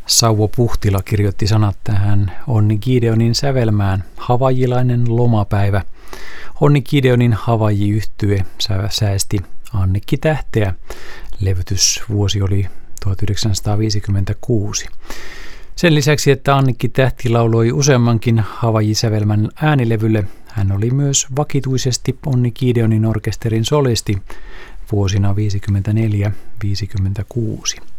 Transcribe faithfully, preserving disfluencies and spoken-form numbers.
Sauvo Puhtila kirjoitti sanat tähän Onni Gideonin sävelmään Havajilainen lomapäivä. Onni Gideonin Havaji-yhtye säesti Annikki Tähteä. Levytysvuosi oli tuhatyhdeksänsataaviisikymmentäkuusi. Sen lisäksi, että Annikki Tähti lauloi useammankin Havaji-sävelmän äänilevylle, hän oli myös vakituisesti Onni Gideonin orkesterin solisti vuosina viisikymmentäneljä viisikymmentäkuusi.